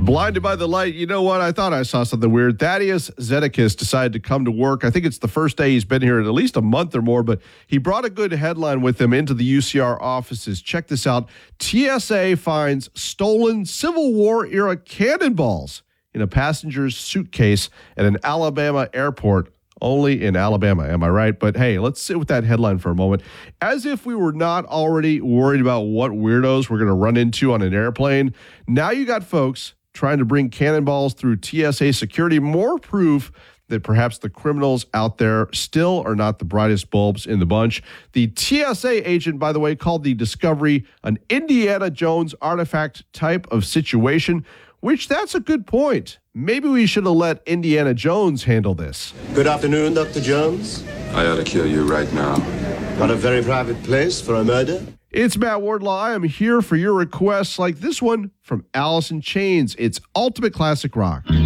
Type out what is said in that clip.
Blinded by the light, you know what? I thought I saw something weird. Thaddeus Zedekias decided to come to work. I think it's the first day he's been here in at least a month or more, but he brought a good headline with him into the UCR offices. Check this out. TSA finds stolen Civil War-era cannonballs in a passenger's suitcase at an Alabama airport. Only in Alabama, am I right? But hey, let's sit with that headline for a moment. As if we were not already worried about what weirdos we're going to run into on an airplane, now you got folks trying to bring cannonballs through TSA security. More proof that perhaps the criminals out there still are not the brightest bulbs in the bunch. The TSA agent, by the way, called the discovery an Indiana Jones artifact type of situation, which that's a good point. Maybe we should have let Indiana Jones handle this. Good afternoon, Dr. Jones. I ought to kill you right now. Not a very private place for a murder. It's Matt Wardlaw. I am here for your requests like this one from Alice in Chains. It's Ultimate Classic Rock.